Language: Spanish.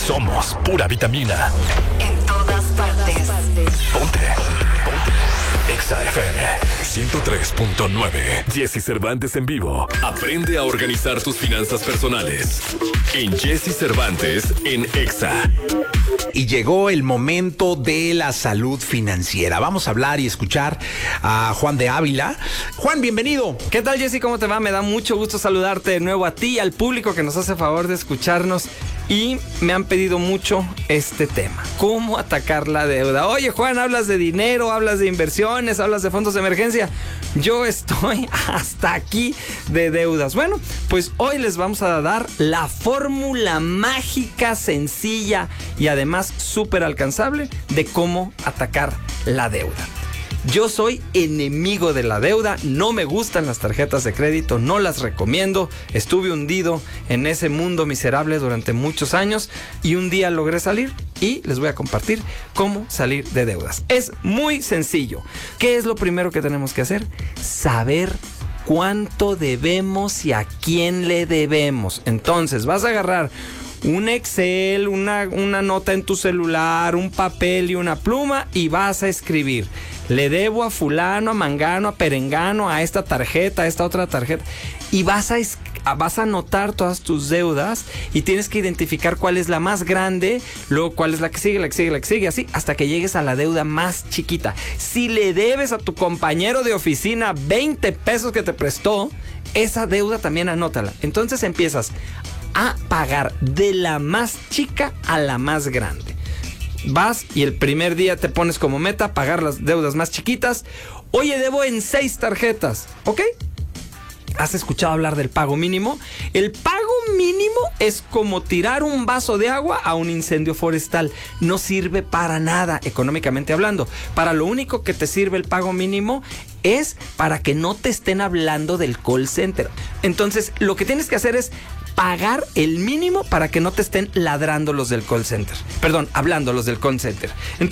Somos pura vitamina. En todas partes. Ponte. Exa FM 103.9. Jesse Cervantes en vivo. Aprende a organizar tus finanzas personales. En Jesse Cervantes en Exa. Y llegó el momento de la salud financiera. Vamos a hablar y escuchar a Juan de Ávila. Juan, bienvenido. ¿Qué tal, Jesse? ¿Cómo te va? Me da mucho gusto saludarte de nuevo a ti y al público que nos hace favor de escucharnos. Y me han pedido mucho este tema. ¿Cómo atacar la deuda? Oye, Juan, hablas de dinero, hablas de inversiones, hablas de fondos de emergencia. Yo estoy hasta aquí de deudas. Bueno, pues hoy les vamos a dar la fórmula mágica, sencilla y además súper alcanzable de cómo atacar la deuda. Yo soy enemigo de la deuda, no me gustan las tarjetas de crédito, no las recomiendo. Estuve hundido en ese mundo miserable durante muchos años y un día logré salir y les voy a compartir cómo salir de deudas. Es muy sencillo. ¿Qué es lo primero que tenemos que hacer? Saber cuánto debemos y a quién le debemos. Entonces vas a agarrar un Excel, una nota en tu celular, un papel y una pluma y vas a escribir: le debo a fulano, a mangano, a perengano, a esta tarjeta, a esta otra tarjeta. Y vas a anotar todas tus deudas y tienes que identificar cuál es la más grande, luego cuál es la que sigue, así hasta que llegues a la deuda más chiquita. Si le debes a tu compañero de oficina 20 pesos que te prestó, esa deuda también anótala. Entonces empiezas a pagar de la más chica a la más grande. Vas y el primer día te pones como meta pagar las deudas más chiquitas. Oye, debo en 6 tarjetas, ¿ok? ¿Has escuchado hablar del pago mínimo? El pago mínimo es como tirar un vaso de agua a un incendio forestal. No sirve para nada, económicamente hablando. Para lo único que te sirve el pago mínimo es para que no te estén hablando del call center. Entonces, lo que tienes que hacer es pagar el mínimo para que no te estén ladrando los del call center. Perdón, hablando los del call center. Entonces,